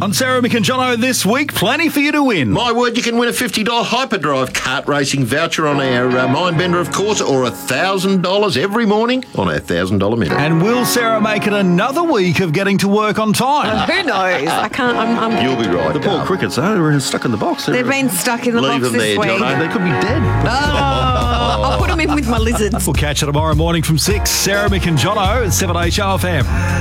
On Sarah, Mick and Jono this week, plenty for you to win. My word, you can win a $50 Hyperdrive kart racing voucher on our Mindbender, of course, or $1,000 every morning on our $1,000 minute. And will Sarah make it another week of getting to work on time? Who knows? I can't. I'm You'll be right. The poor crickets, they're stuck in the box. They've been stuck in the Leave box them this there, week. Jono. They could be dead. I'll put them in with my lizards. We'll catch you tomorrow morning from 6. Sarah, Mick and Jono at 7 HRFM.